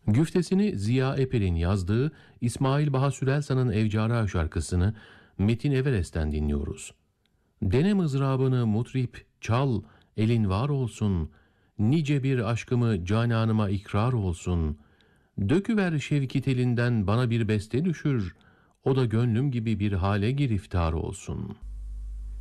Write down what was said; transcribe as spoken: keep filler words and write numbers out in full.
Güftesini Ziya Epel'in yazdığı İsmail Baha Sürelsan'ın Evcara şarkısını Metin Everest'ten dinliyoruz. Dene mızrabını mutrip, çal, elin var olsun, nice bir aşkımı cananıma ikrar olsun. Döküver şevki telinden bana bir beste düşür, o da gönlüm gibi bir hale giriftar olsun.''